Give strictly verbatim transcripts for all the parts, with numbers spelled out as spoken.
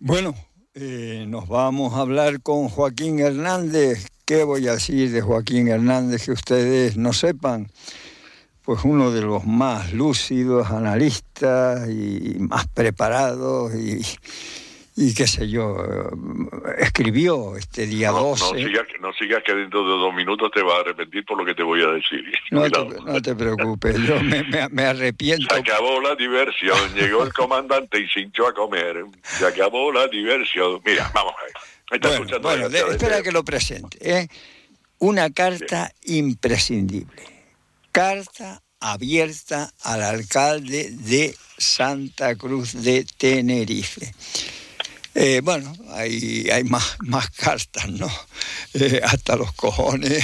Bueno, eh, nos vamos a hablar con Joaquín Hernández. ¿Qué voy a decir de Joaquín Hernández que ustedes no sepan? Pues uno de los más lúcidos analistas y más preparados y, y qué sé yo, escribió este día no, doce. No sigas no siga que dentro de dos minutos te vas a arrepentir por lo que te voy a decir. No te, no te preocupes, yo me, me, me arrepiento. Se acabó la diversión, llegó el comandante y se hinchó a comer. Se acabó la diversión. Mira, vamos a ver. Me está bueno, escuchando bueno de, espera que lo presente. ¿eh? Una carta sí. imprescindible. Carta abierta al alcalde de Santa Cruz de Tenerife. Eh, bueno, hay, hay más, más cartas, ¿no? Eh, hasta los cojones.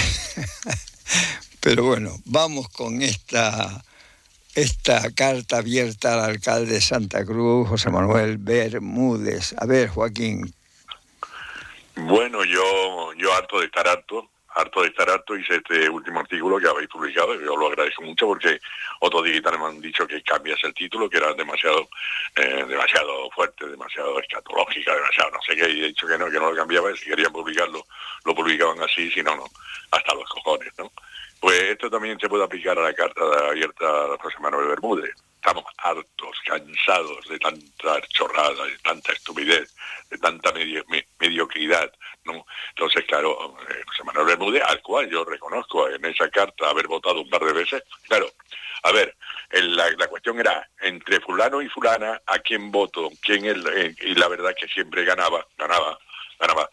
Pero bueno, vamos con esta, esta carta abierta al alcalde de Santa Cruz, José Manuel Bermúdez. A ver, Joaquín. Bueno, yo, yo harto de estar harto. harto de estar harto, hice este último artículo que habéis publicado, y yo lo agradezco mucho porque otros digitales me han dicho que cambias el título, que era demasiado eh, demasiado fuerte, demasiado escatológica, demasiado no sé qué, y he dicho que no, que no lo cambiaba, y si querían publicarlo, lo publicaban así, si no, no, hasta los cojones, ¿no? Pues esto también se puede aplicar a la carta abierta a José Manuel Bermúdez. Estamos hartos, cansados de tanta chorrada, de tanta estupidez, de tanta medio, me, mediocridad, ¿no? Entonces, claro, eh, José Manuel Bermúdez, al cual yo reconozco en esa carta haber votado un par de veces, claro, a ver, el, la, la cuestión era entre fulano y fulana, a quién voto, quién el, eh, y la verdad que siempre ganaba, ganaba, ganaba,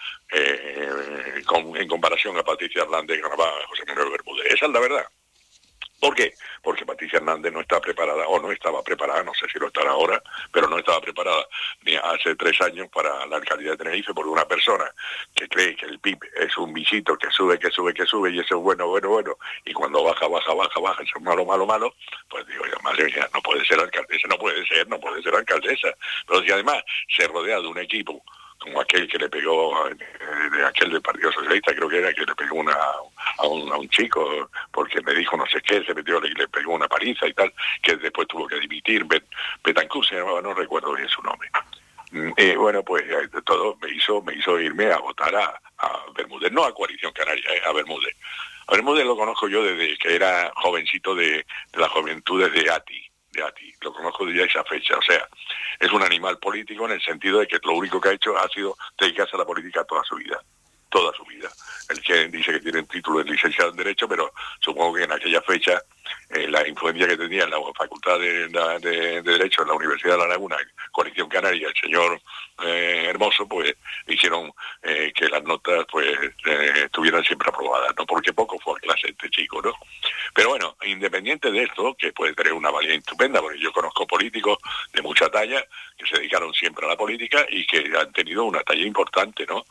eh, con, en comparación a Patricia Hernández, ganaba José Manuel Bermúdez. Esa es la verdad. ¿Por qué? Porque Patricia Hernández no está preparada, o no estaba preparada, no sé si lo estará ahora, pero no estaba preparada ni hace tres años para la alcaldía de Tenerife, porque una persona que cree que el P I B es un bichito que sube, que sube, que sube, y eso es bueno, bueno, bueno, y cuando baja, baja, baja, baja, eso es malo, malo, malo, pues digo, ya, madre mía, no puede ser alcaldesa, no puede ser, no puede ser alcaldesa. Pero si además se rodea de un equipo como aquel que le pegó, de aquel del Partido Socialista, creo que era, que le pegó una, a, un, a un chico, porque me dijo no sé qué, se metió y le pegó una paliza y tal, que después tuvo que dimitir, Bet, Betancourt se llamaba, no recuerdo bien su nombre. Eh, bueno, pues todo me hizo me hizo irme a votar a, a Bermúdez, no a Coalición Canaria, eh, a Bermúdez. A Bermúdez lo conozco yo desde que era jovencito de, de las juventudes de ATI. de ATI, lo conozco desde esa fecha, o sea, es un animal político en el sentido de que lo único que ha hecho ha sido dedicarse a la política toda su vida, toda su vida. El que dice que tiene un título de licenciado en Derecho, pero supongo que en aquella fecha eh, la influencia que tenía en la Facultad de, de, de Derecho en la Universidad de La Laguna, Coalición Canaria, el señor eh, Hermoso, pues hicieron eh, que las notas pues eh, estuvieran siempre aprobadas, ¿no? Porque poco fue a clase este chico, ¿no? Pero bueno, independiente de esto, que puede tener una valía estupenda, porque yo conozco políticos de mucha talla que se dedicaron siempre a la política y que han tenido una talla importante, ¿no?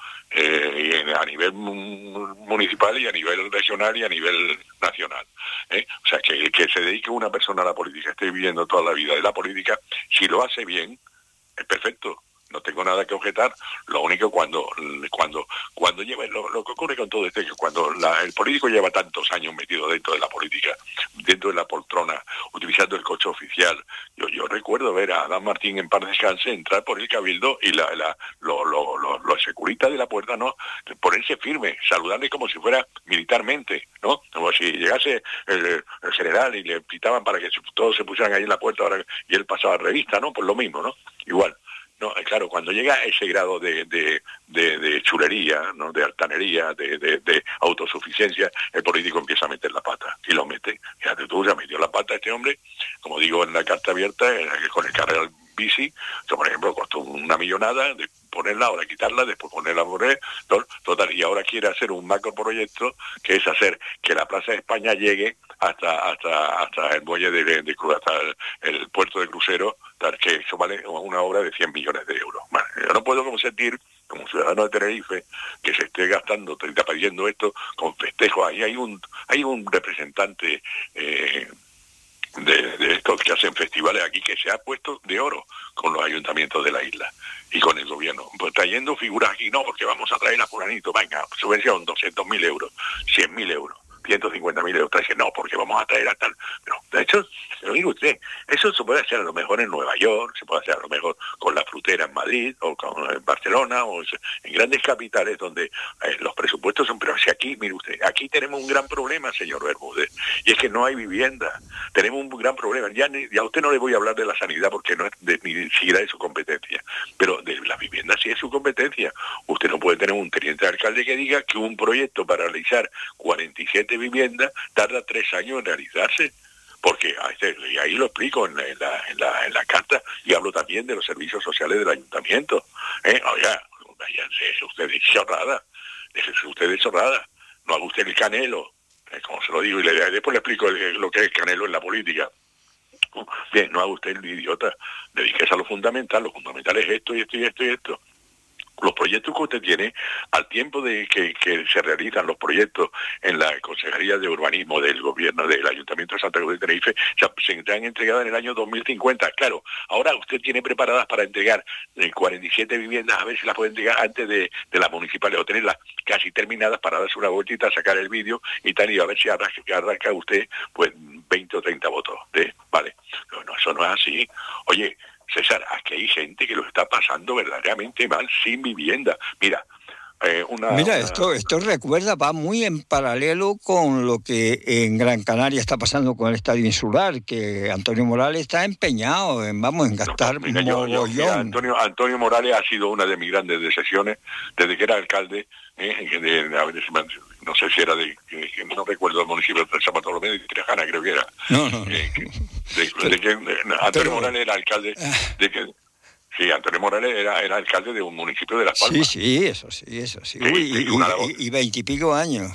Eh, a nivel municipal y a nivel regional y a nivel nacional, ¿eh? O sea, que, que se dedique una persona a la política, esté viviendo toda la vida de la política, si lo hace bien, es perfecto. No tengo nada que objetar, lo único cuando cuando cuando lleva lo, lo que ocurre con todo esto es que cuando la, el político lleva tantos años metido dentro de la política, dentro de la poltrona, utilizando el coche oficial. Yo yo recuerdo ver a Adán Martín en paz descanse entrar por el cabildo y la, la los lo, lo, lo securitas de la puerta, ¿no? Ponerse firme, saludarle como si fuera militarmente, ¿no? Como si llegase el, el general y le pitaban para que todos se pusieran ahí en la puerta ahora, y él pasaba revista, ¿no? Pues lo mismo, ¿no? Igual. No, claro, cuando llega a ese grado de, de, de, de chulería, ¿no? De altanería, de, de, de autosuficiencia, el político empieza a meter la pata, y lo mete. Fíjate tú, ya metió la pata este hombre, como digo en la carta abierta, con el carril bici, que por ejemplo costó una millonada, de ponerla, ahora quitarla, después ponerla a poner, total, y ahora quiere hacer un macro proyecto que es hacer que la Plaza de España llegue hasta hasta hasta el muelle de, de, de hasta el, el puerto de crucero, tal, que eso vale una obra de cien millones de euros. Bueno, yo no puedo como sentir, como ciudadano de Tenerife, que se esté gastando, te está pidiendo esto con festejos. Ahí hay un hay un representante eh, de, de estos que hacen festivales aquí que se ha puesto de oro con los ayuntamientos de la isla y con el gobierno, pues trayendo figuras aquí, no, porque vamos a traer a fulanito, venga, subvención doscientos mil euros, cien mil euros. ciento cincuenta mil euros. Dice, no, porque vamos a traer a tal. Pero, de hecho, lo digo usted, eso se puede hacer a lo mejor en Nueva York, se puede hacer a lo mejor con la frutera en Madrid, o con, en Barcelona, o en grandes capitales donde eh, los presupuestos son... Pero si aquí, mire usted, aquí tenemos un gran problema, señor Bermúdez, y es que no hay vivienda. Tenemos un gran problema. Ya, ni, ya a usted no le voy a hablar de la sanidad porque no es de, ni siquiera de su competencia, pero de la vivienda sí es su competencia. Usted no puede tener un teniente de alcalde que diga que un proyecto para realizar cuarenta y siete viviendas tarda tres años en realizarse. Porque y ahí lo explico en la, en, la, en, la, en la carta, y hablo también de los servicios sociales del ayuntamiento. ¿Eh? Oiga, váyanse usted de chorrada, déjese usted de chorrada, no haga usted el canelo, eh, como se lo digo, y le, después le explico el, lo que es el canelo en la política. Bien, no haga usted el idiota, dedíquese a lo fundamental, lo fundamental es esto y esto y esto y esto. Los proyectos que usted tiene, al tiempo de que, que se realizan los proyectos en la Consejería de Urbanismo del Gobierno del Ayuntamiento de Santa Cruz de Tenerife, se, se han entregado en el año dos mil cincuenta. Claro, ahora usted tiene preparadas para entregar eh, cuarenta y siete viviendas, a ver si las puede entregar antes de, de las municipales, o tenerlas casi terminadas para darse una vueltita, sacar el vídeo y tal, y a ver si arranca, arranca usted pues veinte o treinta votos. ¿eh? Vale, no, no, eso no es así. Oye, César, aquí hay gente que lo está pasando verdaderamente mal sin vivienda. Mira, eh, una... Mira, una... esto esto recuerda, va muy en paralelo con lo que en Gran Canaria está pasando con el Estadio Insular, que Antonio Morales está empeñado en, vamos, en gastar no, mira, mogollón. Yo, yo, mira, Antonio, Antonio Morales ha sido una de mis grandes decepciones desde que era alcalde, eh, de, de, de, no sé si era de, que no recuerdo el municipio de San Bartolomé de Tirajana, creo que era. No, no, no. Eh, de, de, de, de, de, Antonio Pero... Morales era alcalde de que... Sí, Antonio Morales era, era alcalde de un municipio de Las Palmas. Sí, sí, eso sí, eso sí. Uy, y veintipico años.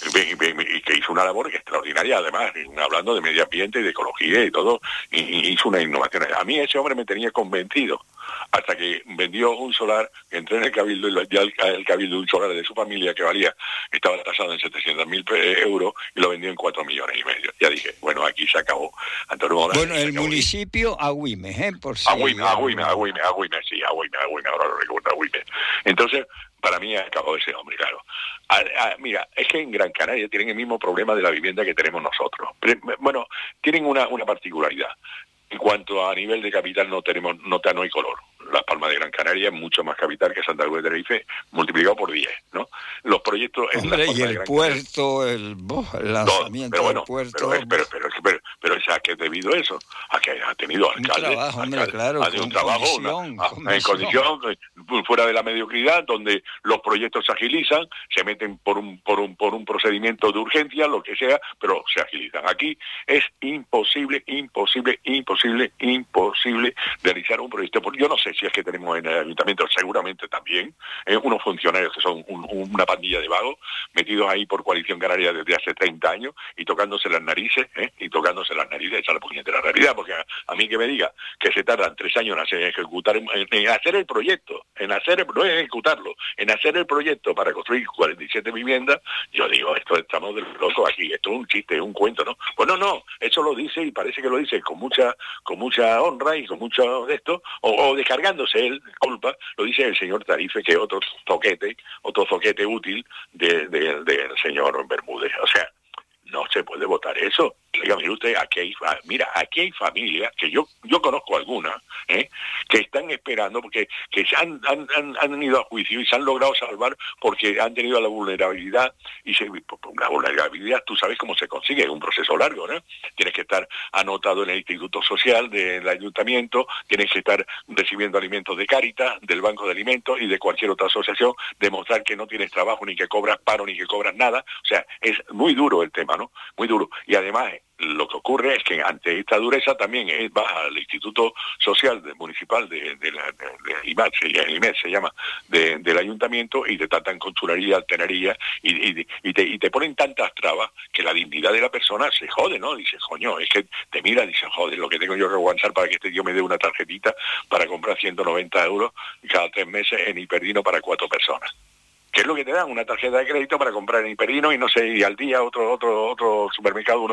Y que hizo una labor extraordinaria, además, hablando de medio ambiente y de ecología y todo, y, y hizo una innovación. A mí ese hombre me tenía convencido, hasta que vendió un solar, entré en el cabildo, y ya el, el cabildo un solar de su familia que valía, estaba tasado en setecientos mil euros, y lo vendió en cuatro millones y medio. Ya dije, bueno, aquí se acabó. Antonio Morales, bueno, el municipio Agüime, ¿eh? Por si Agüime, Agüime, Agüime, Agüime, sí, Agüime, Agüime, ahora lo recuerdo, Agüime. Entonces, para mí acabó ese hombre, claro. A, a, mira, es que en Gran Canaria tienen el mismo problema de la vivienda que tenemos nosotros. Pero, bueno, tienen una, una particularidad. En cuanto a nivel de capital no tenemos nota, no hay color. Las Palmas de Gran Canaria es mucho más capital que Santa Cruz de Tenerife, multiplicado por diez, ¿no? Los proyectos... Hombre, en y el puerto, Canaria, el, oh, el lanzamiento pero bueno, del puerto... Pero, pero, pero, pero, pero es a qué es debido eso, a que ha tenido alcalde... Un trabajo, hombre, alcalde, claro, ha tenido un trabajo, condición, una, condición. en condición, fuera de la mediocridad, donde los proyectos se agilizan, se meten por un, por un, por un procedimiento de urgencia, lo que sea, pero se agilizan. Aquí es imposible, imposible, imposible, imposible realizar un proyecto. Yo no sé si es que tenemos en el ayuntamiento, seguramente también, eh, unos funcionarios que son un, una pandilla de vagos, metidos ahí por Coalición Canaria desde hace treinta años, y tocándose las narices, eh, y tocándose las narices, esa es la puñetera realidad, porque a, a mí que me diga que se tardan tres años en, hacer, en ejecutar, en, en hacer el proyecto, en hacer, no en ejecutarlo, en hacer el proyecto para construir cuarenta y siete viviendas, yo digo, esto estamos de locos aquí, esto es un chiste, es un cuento, ¿no? Pues no, no, eso lo dice, y parece que lo dice con mucha, con mucha honra y con mucho de esto, o, o descargándose él, culpa, lo dice el señor Tarife, que es otro zoquete, otro zoquete útil de, de, del señor Bermúdez. O sea, no se puede votar eso. Dígame usted, aquí hay, mira, aquí hay familias, que yo yo conozco algunas, ¿eh? que están esperando, porque que se han, han, han ido a juicio y se han logrado salvar porque han tenido la vulnerabilidad, y se, la vulnerabilidad, tú sabes cómo se consigue, es un proceso largo, ¿no? Tienes que estar anotado en el Instituto Social del Ayuntamiento, tienes que estar recibiendo alimentos de Cáritas, del Banco de Alimentos y de cualquier otra asociación, demostrar que no tienes trabajo, ni que cobras paro, ni que cobras nada. O sea, es muy duro el tema, ¿no? Muy duro. Y además, lo que ocurre es que ante esta dureza también es, vas al Instituto Social de, Municipal de, de, la, de, de I M A D, el I M E D se llama, de, del Ayuntamiento, y te tratan con chulería, altanería, y, y, y, te, y te ponen tantas trabas que la dignidad de la persona se jode, ¿no? Dice, coño, es que te mira y dice, joder, lo que tengo yo que aguantar para que este tío me dé una tarjetita para comprar ciento noventa euros cada tres meses en Hiperdino para cuatro personas. ¿Qué es lo que te dan? Una tarjeta de crédito para comprar en Hiperdino y no sé, y al día otro otro otro supermercado unos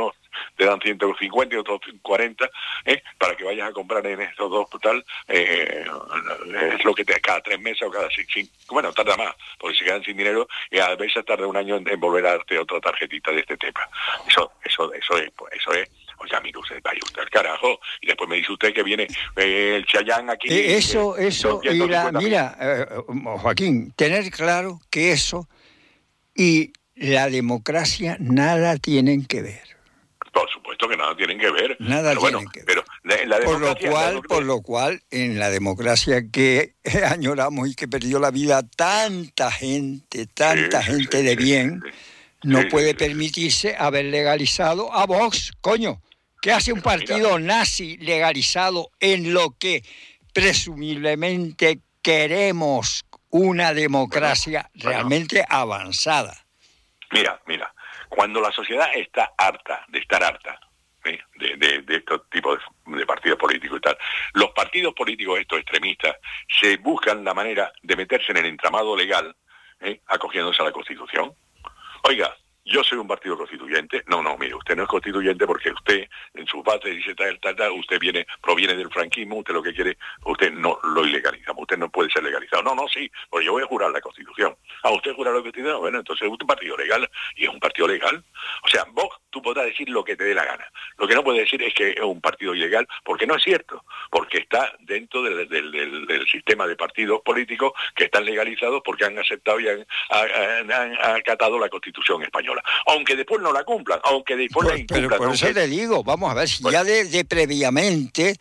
te dan ciento cincuenta y otros cuarenta, ¿eh? Para que vayas a comprar en estos dos tal, eh, es lo que te cada tres meses o cada cinco, bueno, tarda más, porque se quedan sin dinero y a veces tarda un año en, en volver a darte otra tarjetita de este tema. Eso, eso, eso es, pues, eso es. Oiga, mire usted, vaya usted al carajo, y después me dice usted que viene eh, el Chayán aquí. Eh, eso, que, eso, y la, mira, eh, Joaquín, tener claro que eso y la democracia nada tienen que ver. Por supuesto que nada tienen que ver. Nada pero tienen bueno, que ver. Pero la, la por lo cual, la por lo cual, en la democracia que añoramos y que perdió la vida tanta gente, tanta sí, gente sí, de sí, bien, sí, sí. no sí, puede sí, sí. permitirse haber legalizado a Vox, coño. ¿Qué hace un partido Mira. nazi legalizado en lo que presumiblemente queremos una democracia bueno, realmente bueno. avanzada? Mira, mira, cuando la sociedad está harta de estar harta, ¿sí? de, de, de estos tipos de, de partidos políticos y tal, los partidos políticos estos extremistas se buscan la manera de meterse en el entramado legal, ¿eh? acogiéndose a la Constitución. Oiga, yo soy un partido constituyente. No, no, mire, usted no es constituyente porque usted en sus bases dice tal, tal, tal, usted viene, proviene del franquismo, usted lo que quiere, usted no lo ilegalizamos, usted no puede ser legalizado. No, no, sí, porque yo voy a jurar la Constitución. Ah, ¿usted jura la Constitución? Bueno, entonces es un partido legal, y es un partido legal. O sea, vos, tú podrás decir lo que te dé la gana. Lo que no puedes decir es que es un partido ilegal, porque no es cierto, porque está dentro del, del, del, del sistema de partidos políticos que están legalizados porque han aceptado y han, han, han acatado la Constitución española. Aunque después no la cumplan, aunque después pues, la incumplan. Pero por aunque... eso te digo, vamos a ver, si bueno. ya de, de previamente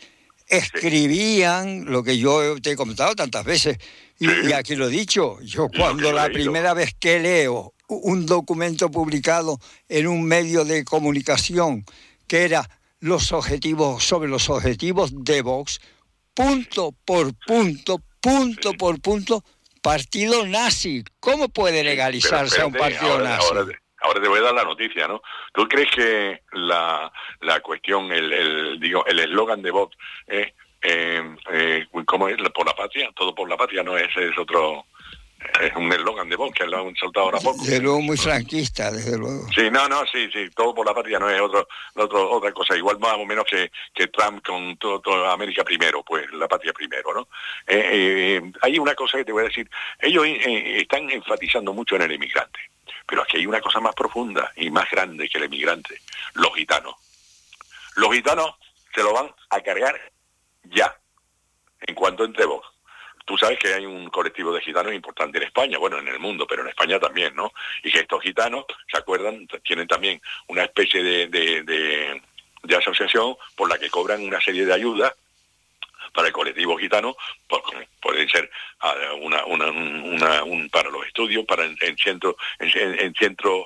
escribían sí. lo que yo te he comentado tantas veces, y, sí. y aquí lo he dicho, yo cuando la primera vez que leo un documento publicado en un medio de comunicación que era los objetivos, sobre los objetivos de Vox, punto por punto, punto sí. por punto, partido nazi. ¿Cómo puede legalizarse a un partido ahora, nazi? Ahora, ahora te voy a dar la noticia, ¿no? ¿Tú crees que la, la cuestión, el, el digo, el eslogan de Vox es, eh, eh, ¿cómo es? ¿Por la patria? ¿Todo por la patria? No, ese es otro... Es un eslogan de Vox que lo han soltado ahora poco. Desde luego muy franquista, desde luego. Sí, no, no, sí, sí, todo por la patria no es otro, otro, otra cosa, igual más o menos que, que Trump con todo, todo América primero, pues la patria primero, ¿no? Eh, eh, hay una cosa que te voy a decir, ellos eh, están enfatizando mucho en el inmigrante, pero aquí hay una cosa más profunda y más grande que el inmigrante, los gitanos. Los gitanos se lo van a cargar ya, en cuanto entre Vox. Tú sabes que hay un colectivo de gitanos importante en España, bueno, en el mundo, pero en España también, ¿no? Y que estos gitanos, ¿se acuerdan? Tienen también una especie de, de, de, de asociación por la que cobran una serie de ayudas para el colectivo gitano, pues, pueden ser una, una, una, un, para los estudios, para en, en centro, en, en centro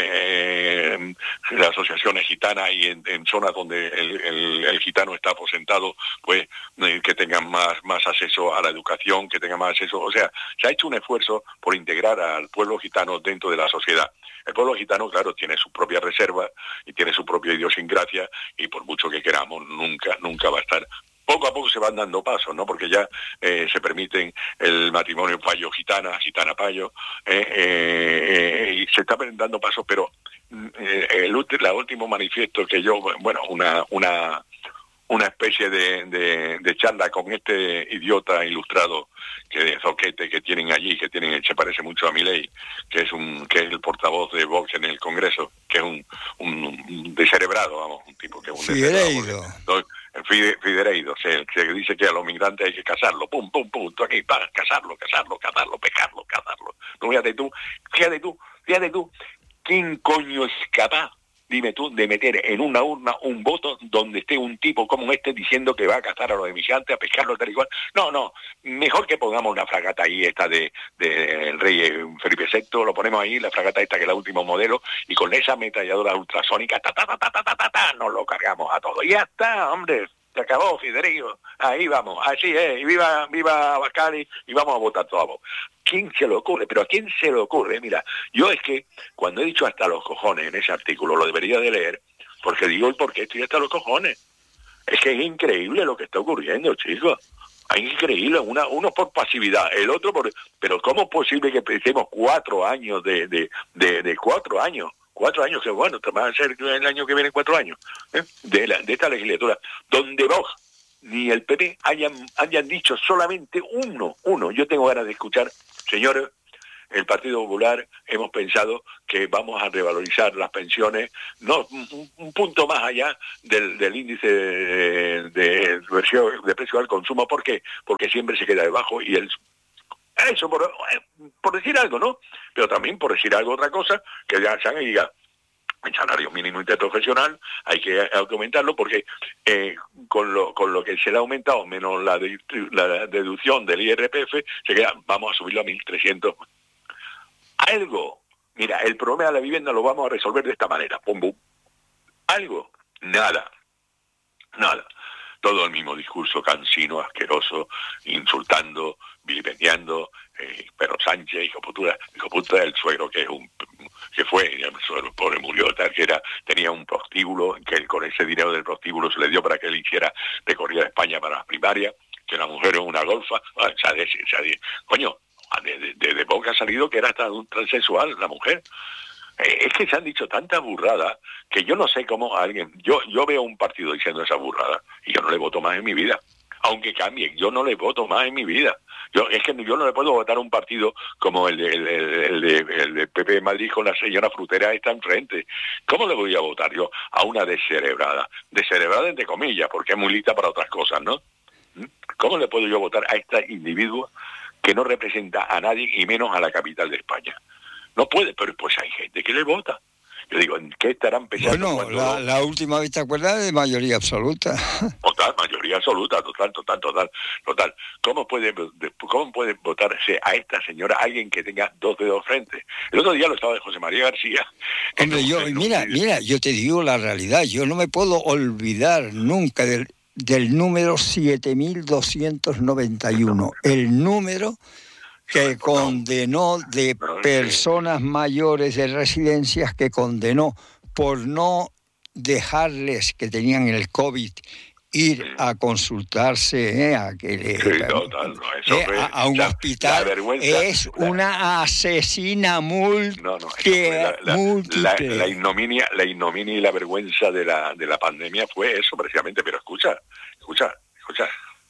eh, de asociaciones gitanas y en, en zonas donde el, el, el gitano está aposentado, pues eh, que tengan más, más acceso a la educación, que tengan más acceso, o sea, se ha hecho un esfuerzo por integrar al pueblo gitano dentro de la sociedad. El pueblo gitano, claro, tiene su propia reserva y tiene su propia idiosincrasia y por mucho que queramos, nunca, nunca va a estar. Poco a poco se van dando pasos, ¿no? Porque ya eh, se permiten el matrimonio payo-gitana, gitana-payo, eh, eh, y se está dando pasos, pero eh, el, el último manifiesto que yo, bueno, una una una especie de, de, de charla con este idiota ilustrado que de zoquete que tienen allí, que tienen, se parece mucho a Milei, que es un que es el portavoz de Vox en el Congreso, que es un, un, un descerebrado, vamos, un tipo que es un Figueiredo. Figueiredo, o sea, que dice que a los migrantes hay que casarlo, pum, pum, pum, tú aquí, pa, casarlo, casarlo, casarlo, pecarlo, casarlo. No, fíjate tú, fíjate tú, fíjate tú, ¿quién coño es capaz, dime tú, de meter en una urna un voto donde esté un tipo como este diciendo que va a cazar a los emigrantes, a pescarlos tal y cual? No, no, mejor que pongamos una fragata ahí, esta de, de el rey Felipe sexto, lo ponemos ahí, la fragata esta que es el último modelo, y con esa ametralladora ultrasónica, ta, ta, ta, ta, ta, ta, ta, ta, nos lo cargamos a todos. Y ya está, hombre, se acabó, Fiderico, ahí vamos, así es, y viva, viva Abascal, y vamos a votar todos a vos. ¿Quién se le ocurre? Pero ¿a quién se le ocurre? Mira, yo es que cuando he dicho hasta los cojones en ese artículo, lo debería de leer, porque digo el por qué estoy hasta los cojones. Es que es increíble lo que está ocurriendo, chicos. Es increíble, una, uno por pasividad, el otro por... Pero ¿cómo es posible que pensemos cuatro años de, de, de, de cuatro años? cuatro años, que bueno, te van a ser el año que viene cuatro años, ¿eh? de, la, de esta legislatura, donde Vox ni el P P hayan, hayan dicho solamente uno, uno. Yo tengo ganas de escuchar, señores, el Partido Popular hemos pensado que vamos a revalorizar las pensiones, no un, un punto más allá del, del índice de, de, de, de precio al consumo. ¿Por qué? Porque siempre se queda debajo y el eso por, por decir algo, ¿no? Pero también por decir algo otra cosa, que ya se haga y diga, el salario mínimo interprofesional hay que aumentarlo porque eh, con lo con lo que se le ha aumentado menos la, de, la deducción del I R P F, se queda, vamos a subirlo a mil trescientos. Algo, mira, el problema de la vivienda lo vamos a resolver de esta manera, pum, pum. Algo, nada, nada. Todo el mismo discurso cansino, asqueroso, insultando, vilipendiando, eh, Pedro Sánchez, hijo puta, hijo puta, el suegro que es un que fue, el suegro pobre murió, tal que era, tenía un prostíbulo, que con ese dinero del prostíbulo se le dio para que él hiciera recorrida de España para las primarias, que la mujer es una golfa, o sea, de, o sea, de, coño, de, de, de, de boca ha salido que era hasta un transexual la mujer. Eh, es que se han dicho tantas burradas que yo no sé cómo alguien, yo yo veo un partido diciendo esa burrada y yo no le voto más en mi vida, aunque cambien, yo no le voto más en mi vida. Yo es que yo no le puedo votar a un partido como el de, el, el de, el de P P de Madrid con la señora Frutera está enfrente. ¿Cómo le voy a votar yo a una descerebrada? Descerebrada entre comillas, porque es muy lista para otras cosas, ¿no? ¿Cómo le puedo yo votar a este individuo que no representa a nadie y menos a la capital de España? No puede, pero pues hay gente que le vota. Yo digo, ¿en qué estarán pensando? Bueno, la, la última vez, ¿te acuerdas? De mayoría absoluta. Total, mayoría absoluta, total, total, total, total. ¿Cómo puede, cómo puede votarse a esta señora alguien que tenga dos dedos frente? El otro día lo estaba de José María García. Hombre, no, yo, no, mira, no, mira, yo te digo la realidad, yo no me puedo olvidar nunca del, del número siete mil doscientos noventa y uno, el número que condenó de personas mayores de residencias, que condenó por no dejarles, que tenían el COVID, ir a consultarse, eh, a, que le, sí, total, no, eso eh, a, a un la, hospital, la vergüenza, es la, una asesina múltiple. No, no, la, la, la, la, ignominia, la ignominia y la vergüenza de la, de la pandemia fue eso precisamente, pero escucha, escucha, escucha,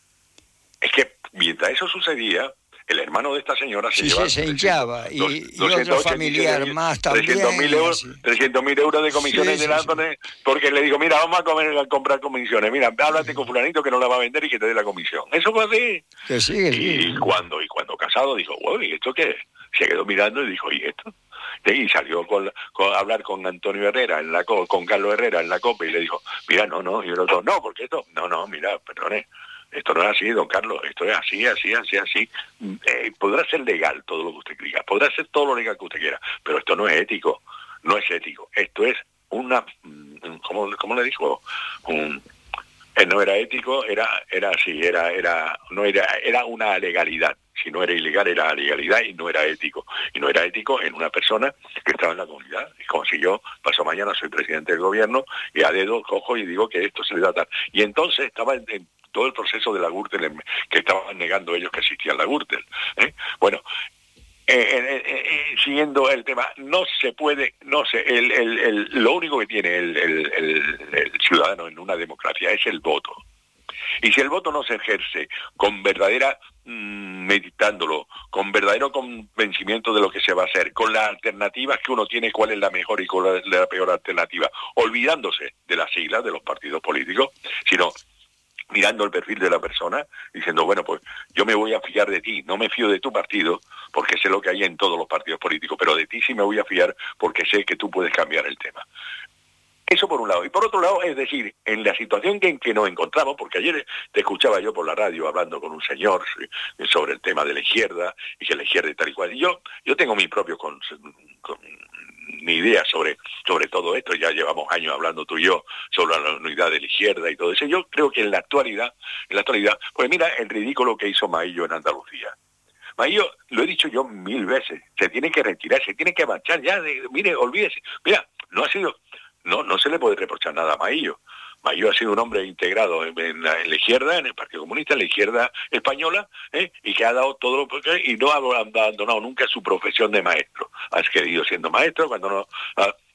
es que mientras eso sucedía, el hermano de esta señora se sí, lleva... Sí, se hinchaba, y, y otro familiar más también. trescientos mil euros, trescientos mil euros de comisiones sí, de sí, sí. Porque le digo, mira, vamos a, comer, a comprar comisiones, mira, háblate sí. con fulanito que no la va a vender y que te dé la comisión. Eso fue así. Que sigue, y, sí. cuando, y cuando Casado dijo, wow, ¿y esto qué es? Se quedó mirando y dijo, ¿y esto? Y salió con, con a hablar con Antonio Herrera, en la con Carlos Herrera en la COPE y le dijo, mira, no, no, y el otro, no, porque esto, no, no, mira, perdone. Esto no es así, don Carlos, esto es así, así, así, así. Eh, podrá ser legal todo lo que usted diga, podrá ser todo lo legal que usted quiera, pero esto no es ético, no es ético. Esto es una, ¿cómo, cómo le dijo? Un, eh, no era ético, era era así, era era no era era una legalidad. Si no era ilegal, era legalidad y no era ético. Y no era ético en una persona que estaba en la comunidad. Es como si yo, paso mañana, soy presidente del gobierno y a dedo cojo y digo que esto se le da tal. Y entonces estaba en, en todo el proceso de la Gürtel, que estaban negando ellos que existía la Gürtel. ¿eh? Bueno, eh, eh, eh, siguiendo el tema, no se puede, no sé, el, el, el, lo único que tiene el, el, el, el ciudadano en una democracia es el voto. Y si el voto no se ejerce con verdadera, mmm, meditándolo, con verdadero convencimiento de lo que se va a hacer, con las alternativas que uno tiene, cuál es la mejor y cuál es la peor alternativa, olvidándose de las siglas de los partidos políticos, sino mirando el perfil de la persona, diciendo, bueno, pues yo me voy a fiar de ti, no me fío de tu partido, porque sé lo que hay en todos los partidos políticos, pero de ti sí me voy a fiar porque sé que tú puedes cambiar el tema. Eso por un lado. Y por otro lado, es decir, en la situación que, en que nos encontramos, porque ayer te escuchaba yo por la radio hablando con un señor sobre el tema de la izquierda, y que la izquierda y tal y cual. Y yo, yo tengo mis propios con, con, mi idea sobre, sobre todo esto. Ya llevamos años hablando tú y yo sobre la unidad de la izquierda y todo eso. Yo creo que en la actualidad, en la actualidad, pues mira el ridículo que hizo Maillo en Andalucía. Maillo, lo he dicho yo mil veces, se tiene que retirar, se tiene que marchar ya, de, mire, olvídese. Mira, no ha sido... No, no se le puede reprochar nada a Maillo. Maillo ha sido un hombre integrado en, en, la, en la izquierda, en el Partido Comunista, en la izquierda española, ¿eh? y que ha dado todo lo que y no ha abandonado nunca su profesión de maestro. Ha querido siendo maestro cuando no... Ha,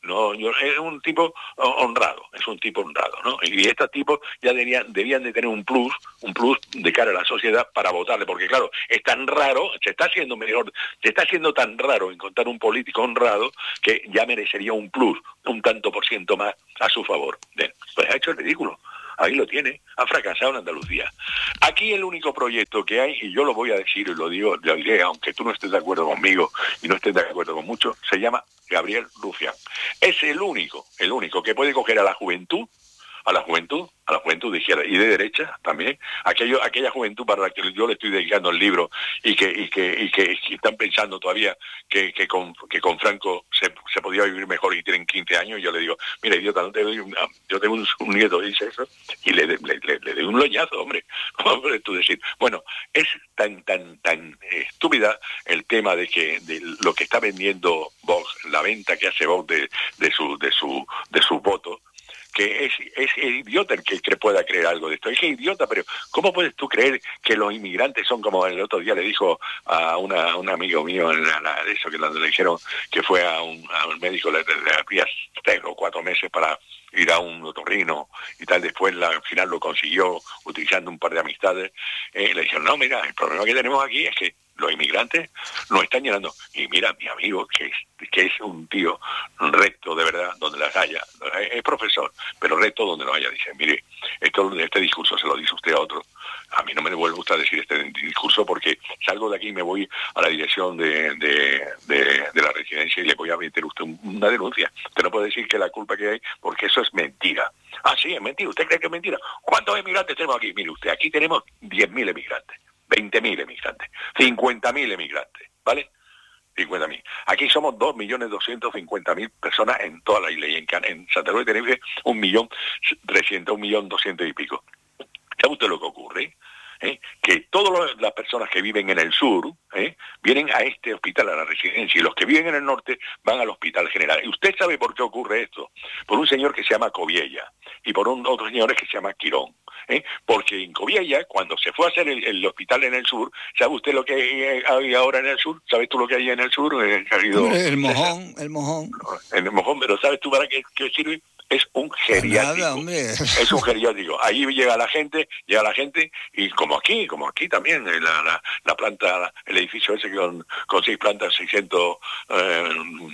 No, yo, es un tipo honrado, es un tipo honrado, ¿no? Y estos tipos ya debían, debían de tener un plus, un plus de cara a la sociedad para votarle, porque claro, es tan raro, se está haciendo mejor, se está haciendo tan raro encontrar un político honrado que ya merecería un plus, un tanto por ciento más a su favor. Pues ha hecho el ridículo. Ahí lo tiene, ha fracasado en Andalucía. Aquí el único proyecto que hay, y yo lo voy a decir y lo digo, lo diré, aunque tú no estés de acuerdo conmigo y no estés de acuerdo con mucho, se llama Gabriel Rufián. Es el único, el único que puede coger a la juventud, a la juventud, a la juventud de izquierda y de derecha también, aquello, aquella juventud para la que yo le estoy dedicando el libro y que, y que, y que, y que están pensando todavía que, que, con, que con Franco se, se podía vivir mejor y tienen quince años, y yo le digo, mira, idiota, no te doy un, yo tengo un, un nieto que dice eso, y le, le, le, le doy un loñazo, hombre. ¿Cómo puedes tú decir? Bueno, es tan, tan, tan estúpida el tema de que de lo que está vendiendo Vox, la venta que hace Vox de, de su, de su, de sus votos, que es, es idiota el que, que pueda creer algo de esto. Es que es idiota, pero ¿cómo puedes tú creer que los inmigrantes son como el otro día le dijo a una, un amigo mío, en la, la, eso que le dijeron que fue a un, a un médico, le, le, le había tres o cuatro meses para ir a un otorrino y tal, después la, al final lo consiguió utilizando un par de amistades, eh, le dijeron, no, mira, el problema que tenemos aquí es que los inmigrantes nos están llenando. Y mira, mi amigo, que es, que es un tío recto de verdad, donde las haya, es profesor, pero recto donde lo haya, dice, mire, esto, este discurso se lo dice usted a otro. A mí no me gusta decir este discurso porque salgo de aquí y me voy a la dirección de, de, de, de la residencia y le voy a meter usted una denuncia. Usted no puede decir que la culpa que hay, porque eso es mentira. Ah, sí, es mentira. ¿Usted cree que es mentira? ¿Cuántos emigrantes tenemos aquí? Mire usted, aquí tenemos diez mil emigrantes. veinte mil emigrantes, cincuenta mil emigrantes, ¿vale? cincuenta mil. Aquí somos dos millones doscientos cincuenta mil personas en toda la isla, y en, en Santa Cruz de Tenerife un millón trescientos, un millón doscientos y pico. ¿Sabe usted lo que ocurre? ¿Eh? Que todas las personas que viven en el sur ¿eh? vienen a este hospital, a la residencia, y los que viven en el norte van al hospital general. ¿Y usted sabe por qué ocurre esto? Por un señor que se llama Coviella y por un, otros señores que se llama Quirón. ¿Eh? Porque en Coviella, cuando se fue a hacer el, el hospital en el sur, ¿sabe usted lo que hay ahora en el sur? ¿Sabes tú lo que hay en el sur? Eh, ido, el mojón, el mojón. El mojón, pero ¿sabes tú para qué, qué sirve? Es un geriátrico. Nada, hombre. Es un geriátrico. Ahí llega la gente, llega la gente, y como aquí, como aquí también, la, la, la planta, el edificio ese con, con seis plantas, seiscientos eh,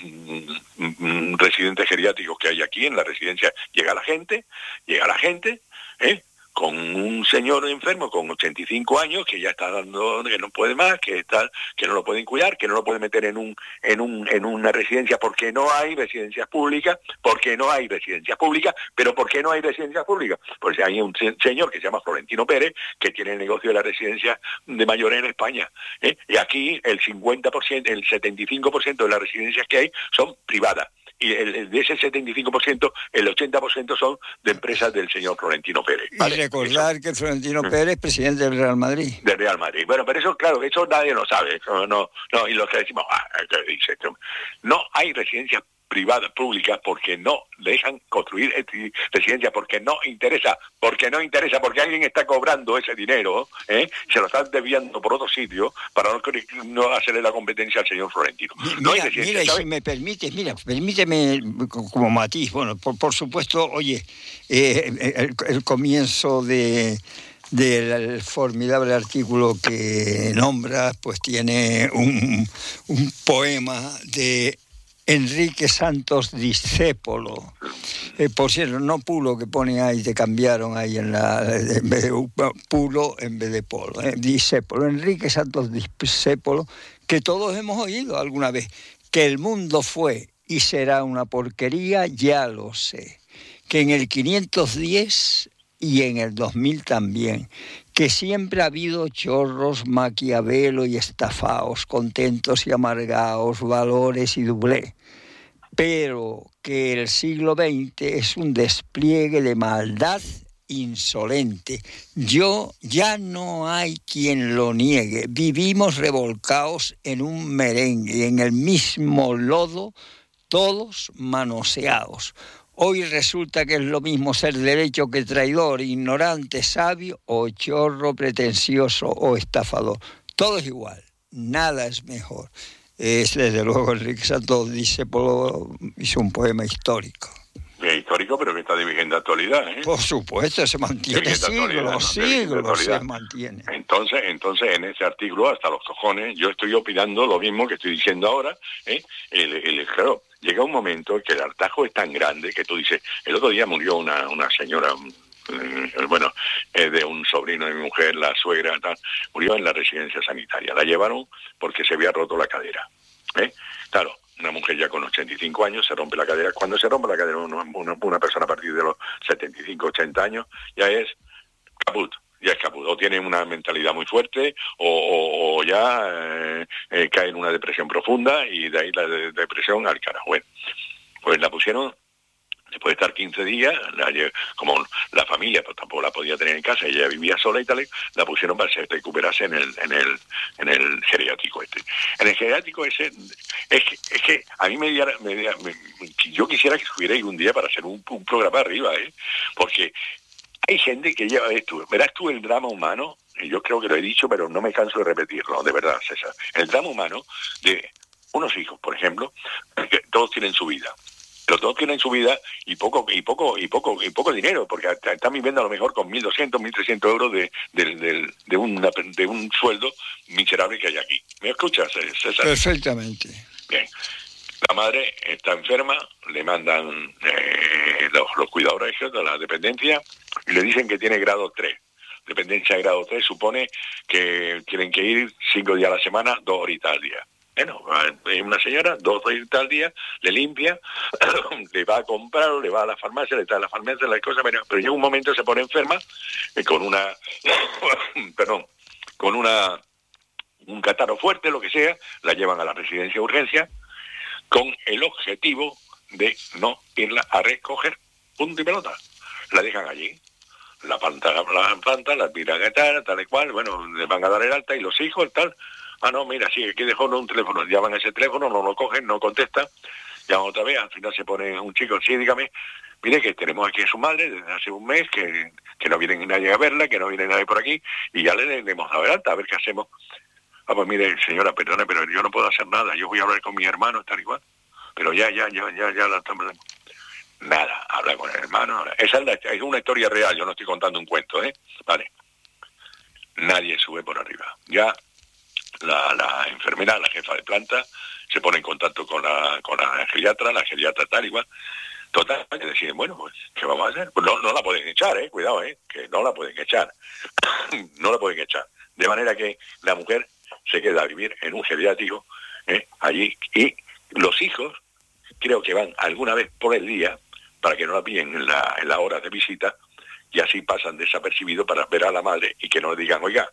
residentes geriátricos que hay aquí en la residencia, llega la gente, llega la gente, ¿eh? con un señor enfermo con ochenta y cinco años que ya está dando, que no puede más, que está, que no lo pueden cuidar, que no lo pueden meter en un, en un, en una residencia porque no hay residencias públicas, porque no hay residencias públicas, pero ¿por qué no hay residencias públicas? Pues hay un señor que se llama Florentino Pérez, que tiene el negocio de la residencia de mayores en España, ¿eh? Y aquí el cincuenta por ciento, el setenta y cinco por ciento de las residencias que hay son privadas. Y el, de ese setenta y cinco por ciento, el ochenta por ciento son de empresas del señor Florentino Pérez. ¿Vale? Y recordar eso. Que Florentino Pérez es presidente del Real Madrid. Del Real Madrid. Bueno, pero eso, claro, eso nadie lo sabe. Eso no, no, y los que decimos, ah, ¿qué dice esto? No hay residencias privadas, públicas, porque no dejan construir residencias, porque no interesa, porque no interesa, porque alguien está cobrando ese dinero, ¿eh? Se lo están desviando por otro sitio para no, no hacerle la competencia al señor Florentino. No mira, mira y si me permites, mira, permíteme como matiz, bueno, por, por supuesto, oye, eh, el, el comienzo de del formidable artículo que nombras, pues tiene un, un poema de Enrique Santos Discépolo. Eh, por cierto, no Pulo, que pone ahí, te cambiaron ahí en la, en vez de Pulo en vez de Polo. Eh, Discépolo, Enrique Santos Discépolo, que todos hemos oído alguna vez. Que el mundo fue y será una porquería, ya lo sé. Que en el quinientos diez y en el dos mil también. Que siempre ha habido chorros, Maquiavelo y estafaos, contentos y amargaos, valores y doblé. Pero que el siglo veinte es un despliegue de maldad insolente. Yo ya no hay quien lo niegue. Vivimos revolcados en un merengue y en el mismo lodo, todos manoseados. Hoy resulta que es lo mismo ser derecho que traidor, ignorante, sabio o chorro pretencioso o estafador. Todo es igual, nada es mejor. es desde luego Enrique Santos Discépolo, hizo un poema histórico. Es histórico, pero que está de vigente actualidad, ¿eh? Por supuesto, se mantiene siglos, ¿no? siglos se mantiene. Entonces, entonces, en ese artículo, hasta los cojones, yo estoy opinando lo mismo que estoy diciendo ahora, ¿eh? El, el, claro, llega un momento que el hartazgo es tan grande que tú dices, el otro día murió una, una señora, eh, bueno, eh, de un sobrino de mi mujer, la suegra, tal, murió en la residencia sanitaria. La llevaron porque se había roto la cadera, ¿eh? Claro. Una mujer ya con ochenta y cinco años se rompe la cadera. Cuando se rompe la cadera una, una, una persona a partir de los setenta y cinco, ochenta años ya es caput, ya es caput. O tiene una mentalidad muy fuerte o, o, o ya eh, eh, cae en una depresión profunda y de ahí la de, depresión al carajo. Bueno, pues la pusieron. Después de estar quince días, la, como la familia pues tampoco la podía tener en casa, ella vivía sola y tal, la pusieron para que se recuperase en el, en el, en el geriátrico este. En el geriátrico ese, es que, es que a mí me diera, me diera me, yo quisiera que estuvierais un día para hacer un, un programa arriba, ¿eh? Porque hay gente que lleva esto, verás tú el drama humano, y yo creo que lo he dicho, pero no me canso de repetirlo, de verdad, César, el drama humano de unos hijos, por ejemplo, que todos tienen su vida. Los dos tienen su vida y poco y poco y poco y poco dinero, porque están viviendo a lo mejor con mil doscientos, mil trescientos euros de de, de, de, una, de un sueldo miserable que hay aquí. ¿Me escuchas, César? Perfectamente. Bien. La madre está enferma, le mandan eh, los, los cuidadores de la dependencia y le dicen que tiene grado tres. Dependencia de grado tres supone que tienen que ir cinco días a la semana, dos horitas al día. Bueno, una señora, dos horitas al día, le limpia, le va a comprar, le va a la farmacia, le trae a la farmacia las cosas, pero, pero llega un momento se pone enferma eh, con una, perdón, con una un catarro fuerte, lo que sea, la llevan a la residencia de urgencia con el objetivo de no irla a recoger, punto y pelota. La dejan allí, la planta, la planta, la tiran a tal, tal y cual, bueno, le van a dar el alta y los hijos, tal. Ah, no, mira, sí, aquí dejó un teléfono, llaman a ese teléfono, no lo cogen, no contesta, llaman otra vez, al final se pone un chico, sí, dígame, mire que tenemos aquí a su madre desde hace un mes, que, que no viene nadie a verla, que no viene nadie por aquí, y ya le, le hemos dado el alta, a ver qué hacemos. Ah, pues mire, señora, perdone, pero yo no puedo hacer nada, yo voy a hablar con mi hermano, tal igual, pero ya, ya, ya, ya, ya la estamos... Nada, habla con el hermano, esa es, la, es una historia real, yo no estoy contando un cuento, ¿eh? Vale. Nadie sube por arriba. Ya... La, la enfermera, la jefa de planta, se pone en contacto con la con la geriatra, la geriatra tal igual. Total, que deciden, bueno, pues, ¿qué vamos a hacer? Pues no, no la pueden echar, eh, cuidado, eh, que no la pueden echar. No la pueden echar. De manera que la mujer se queda a vivir en un geriátrico, eh, allí, y los hijos creo que van alguna vez por el día, para que no la pillen en la, en la hora de visita, y así pasan desapercibidos para ver a la madre y que no le digan, oiga,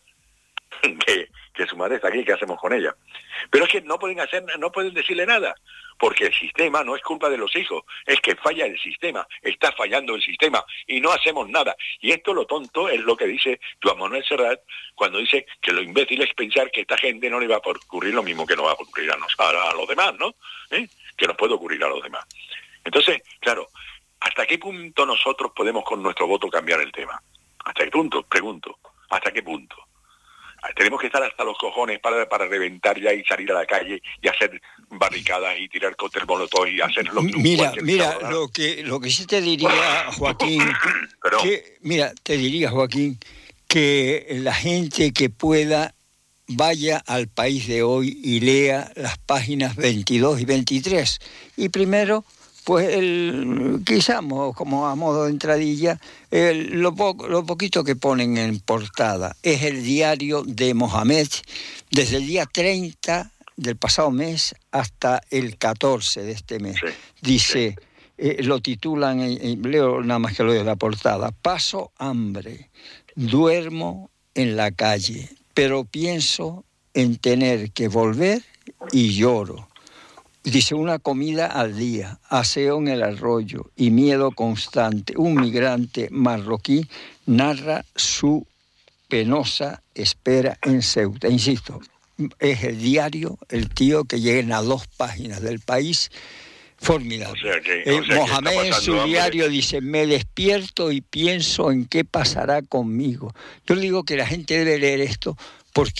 que, que su madre está aquí, ¿qué hacemos con ella? Pero es que no pueden hacer, no pueden decirle nada, porque el sistema no es culpa de los hijos, es que falla el sistema, está fallando el sistema y no hacemos nada. Y esto lo tonto es lo que dice Joan Manuel Serrat cuando dice que lo imbécil es pensar que a esta gente no le va a ocurrir lo mismo que nos va a ocurrir a, nos, a, a los demás, ¿no? ¿Eh? Que nos puede ocurrir a los demás. Entonces, claro, ¿hasta qué punto nosotros podemos con nuestro voto cambiar el tema? ¿Hasta qué punto? Pregunto, ¿hasta qué punto? Tenemos que estar hasta los cojones para, para reventar ya y salir a la calle y hacer barricadas y tirar cóctel molotov y hacer lo que mira mira cabrón. lo que lo que sí te diría, Joaquín, que, mira te diría Joaquín que la gente que pueda vaya al País de Hoy y lea las páginas veintidós y veintitrés y primero pues el, quizás como a modo de entradilla, el, lo, po, lo poquito que ponen en portada es el diario de Mohamed desde el día treinta del pasado mes hasta el catorce de este mes. Sí, Dice, sí. Eh, lo titulan, eh, leo nada más que lo de la portada, paso hambre, duermo en la calle, pero pienso en tener que volver y lloro. Dice, una comida al día, aseo en el arroyo y miedo constante. Un migrante marroquí narra su penosa espera en Ceuta. Insisto, es el diario, el tío que llega a dos páginas del País, formidable. O sea que, eh, o sea Mohamed en su hambre. Diario dice, me despierto y pienso en qué pasará conmigo. Yo digo que la gente debe leer esto porque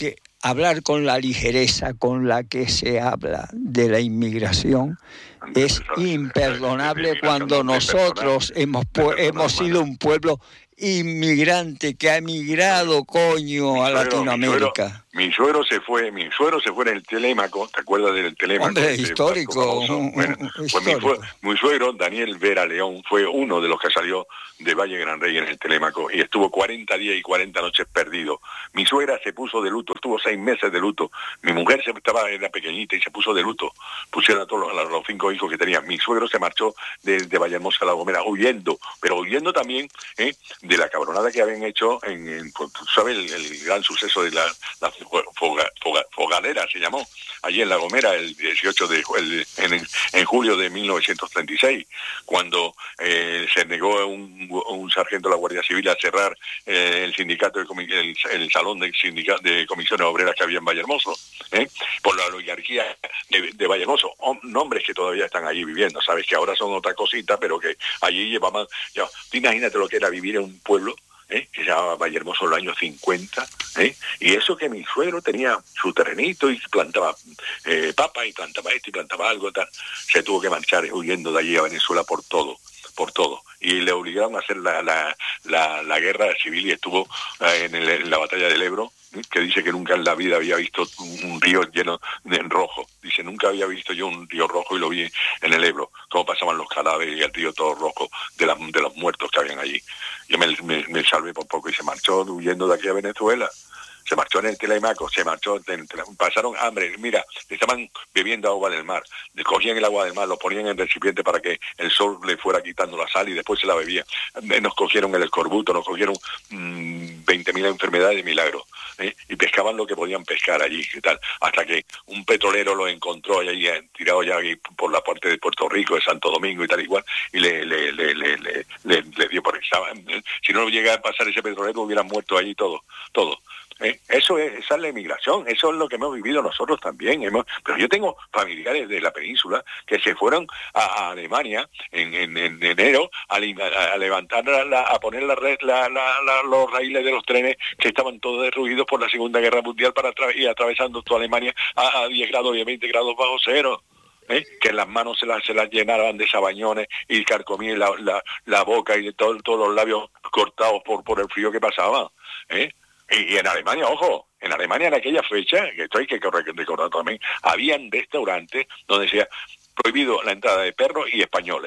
hablar con la ligereza con la que se habla de la inmigración es imperdonable cuando nosotros hemos, hemos sido un pueblo inmigrante que ha emigrado, coño, a Latinoamérica. Mi suegro se fue, mi suegro se fue en el Telémaco, ¿te acuerdas del Telémaco? Hombre, histórico. Un, bueno, un, pues histórico. Mi, mi suegro, Daniel Vera León, fue uno de los que salió de Valle Gran Rey en el Telémaco y estuvo cuarenta días y cuarenta noches perdido. Mi suegra se puso de luto, estuvo seis meses de luto. Mi mujer se estaba, era pequeñita y se puso de luto. Pusieron a todos los, los cinco hijos que tenía. Mi suegro se marchó de, de Vallehermosa a La Gomera huyendo, pero huyendo también ¿eh? de la cabronada que habían hecho en, en ¿sabes? El, el gran suceso de la, la foga, foga, fogadera se llamó, allí en La Gomera el dieciocho de el, en, en julio de mil novecientos treinta y seis, cuando eh, se negó un, un sargento de la Guardia Civil a cerrar eh, el sindicato de el, el salón de, sindicato, de comisiones obreras que había en Vallehermoso, ¿eh? por la oligarquía de, de Vallehermoso, nombres que todavía están allí viviendo, sabes que ahora son otra cosita, pero que allí llevaban, ya, imagínate lo que era vivir en un pueblo ¿Eh? que se llamaba Vallehermoso en los años cincuenta, ¿eh? y eso que mi suegro tenía su terrenito y plantaba eh, papa y plantaba esto y plantaba algo, tal. Se tuvo que marchar huyendo de allí a Venezuela por todo, por todo, y le obligaron a hacer la, la, la, la guerra civil y estuvo eh, en, el, en la batalla del Ebro, ¿eh? que dice que nunca en la vida había visto un, un río lleno de en rojo, dice nunca había visto yo un río rojo y lo vi en el Ebro, cómo pasaban los cadáveres y el río todo rojo de, la, de los muertos que habían allí. Yo me, me, me salvé por poco y se marchó huyendo de aquí a Venezuela. Se marchó en el Telemaco, se marchó, en el, pasaron hambre. Mira, estaban bebiendo agua del mar. Cogían el agua del mar, lo ponían en recipiente para que el sol le fuera quitando la sal y después se la bebían. Nos cogieron el escorbuto, nos cogieron mmm, veinte mil enfermedades de milagro. ¿eh? Y pescaban lo que podían pescar allí y tal. Hasta que un petrolero lo encontró allí, tirado ya por la parte de Puerto Rico, de Santo Domingo y tal igual, y le, le, le, le, le, le, le dio por estaba. Si no llegaba a pasar ese petrolero, hubieran muerto allí todo, todo. ¿Eh? Eso es, esa es la emigración, eso es lo que hemos vivido nosotros también. Hemos, pero yo tengo familiares de la península que se fueron a, a Alemania en, en, en enero a, a levantar, la, la, a poner la red, la, la, la, los raíles de los trenes que estaban todos derruidos por la Segunda Guerra Mundial para atra y atravesando toda Alemania a, a diez grados y a veinte grados bajo cero. ¿Eh? Que las manos se las, se las llenaban de sabañones y carcomían la, la, la boca y de todo, todos los labios cortados por, por el frío que pasaba. ¿Eh? Y, y en Alemania, ojo, en Alemania en aquella fecha, que esto hay que recordar también, habían restaurantes donde se ha prohibido la entrada de perros y españoles.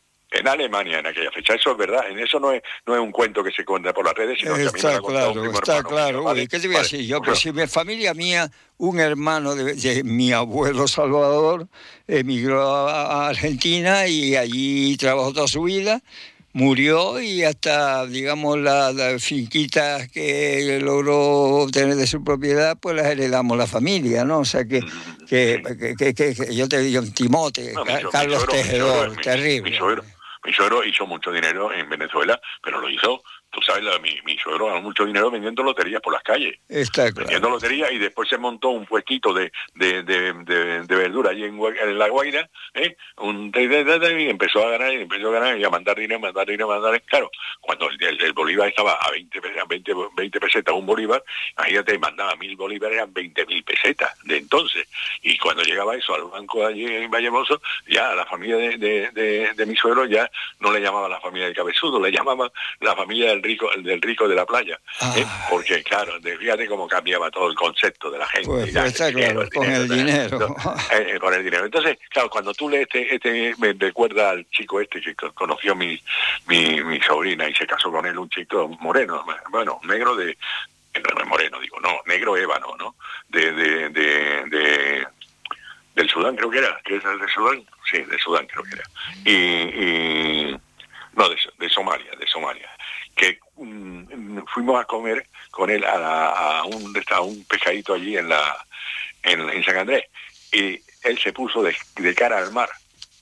En Alemania en aquella fecha, eso es verdad, en eso no es no es un cuento que se cuenta por las redes, sino está que a mí me claro, un está hermano, claro. ¿vale? Uy, ¿qué te voy a decir yo? Vale. Pues si mi familia mía, un hermano de, de mi abuelo Salvador, emigró a Argentina y allí trabajó toda su vida, murió y hasta, digamos, las la finquitas que logró obtener de su propiedad, pues las heredamos la familia, ¿no? O sea que, que, que, que, que, que yo te digo, Timote, no, mi, Carlos mi suegro, Tejedor, mi, terrible. Mi suegro, mi suegro hizo mucho dinero en Venezuela, pero lo hizo... Tú sabes, la, mi, mi suegro ganó mucho dinero vendiendo loterías por las calles. Está claro. Vendiendo loterías y después se montó un puestito de, de, de, de, de verdura allí en, en La Guaira, ¿eh? Un, de, de, de, de, y empezó a ganar, y empezó a ganar y a mandar dinero, mandar dinero, mandar. Claro, cuando el, el, el bolívar estaba a veinte, veinte, veinte pesetas un bolívar, imagínate, mandaba mil bolívares a veinte mil pesetas de entonces. Y cuando llegaba eso al banco allí en Vallehermoso, ya la familia de, de, de, de mi suegro ya no le llamaba la familia del cabezudo, le llamaba la familia del rico, del rico de la playa, ¿eh? Porque claro, fíjate cómo cambiaba todo el concepto de la gente. Pues, ya, pues está el dinero, claro, con el dinero. Entonces, eh, con el dinero. Entonces, claro, cuando tú lees este, este me recuerda al chico este que conoció mi, mi, mi sobrina y se casó con él, un chico moreno, bueno, negro de, no moreno, digo, no, negro ébano, ¿no? De, de, de, de del Sudán creo que era, que es el de Sudán, sí, de Sudán creo que era. Y, y no, de, de Somalia, de Somalia. Que um, fuimos a comer con él a, a, un, a un pescadito allí en la en, en San Andrés y él se puso de, de cara al mar.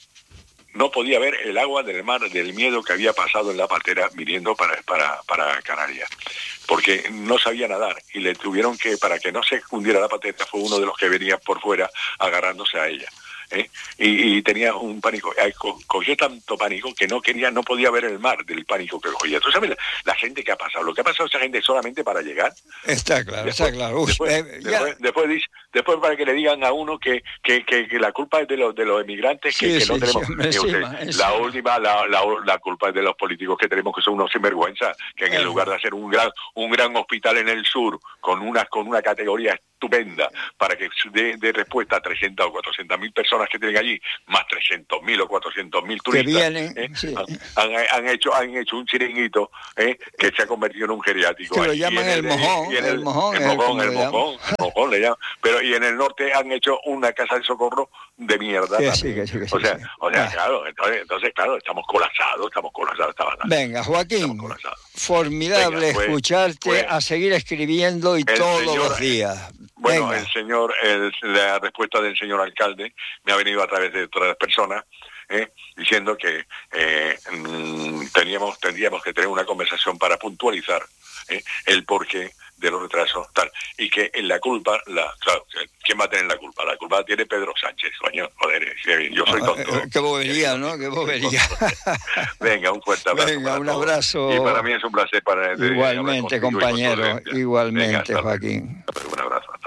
No podía ver el agua del mar del miedo que había pasado en la patera viniendo para, para, para Canarias, porque no sabía nadar y le tuvieron que, para que no se hundiera la patera, fue uno de los que venía por fuera agarrándose a ella. ¿eh? y, y tenía un pánico, co cogió tanto pánico que no quería, no podía ver el mar del pánico que cogía. ¿Tú sabes la, la gente que ha pasado? Lo que ha pasado esa gente solamente para llegar. Está claro, después, está claro. Uf, después, eh, después, después, después, después para que le digan a uno que, que, que, que la culpa es de los de los emigrantes, sí, que, que sí, no tenemos. Sí, encima, usted, encima. La última, la, la, la culpa es de los políticos que tenemos, que son unos sinvergüenza, que en el lugar de hacer un gran, un gran hospital en el sur con una, con una categoría estupenda para que dé de respuesta a trescientas o cuatrocientas mil personas que tienen allí, más trescientos mil o cuatrocientos mil turistas, que vienen, ¿eh? sí. han, han, han hecho han hecho un chiringuito, ¿eh? que se ha convertido en un geriátrico. Que lo llaman el, el mojón, el, el mojón, el mojón, el mojón, el mojón le llaman. Pero y en el norte han hecho una casa de socorro de mierda. Que sí, que sí, que sí, o sea, sí. o sea, ah. claro, entonces, entonces, claro, estamos colapsados, estamos colapsados. Estamos, Venga, Joaquín, formidable Venga, pues, escucharte, pues, a seguir escribiendo y todos señor, los días. Bueno, Venga. el señor, el, la respuesta del señor alcalde me ha venido a través de otras personas, ¿eh? diciendo que eh, mmm, teníamos, tendríamos que tener una conversación para puntualizar ¿eh? el porqué de los retrasos, tal, y que en la culpa, la, claro, ¿quién va a tener la culpa? La culpa tiene Pedro Sánchez, coño, joder, yo soy tonto. Qué bobería, ¿no? Qué bobería. Venga, un fuerte abrazo. Venga, un abrazo. Y para mí es un placer para igualmente, compañero, igualmente, Venga, Joaquín. Un abrazo.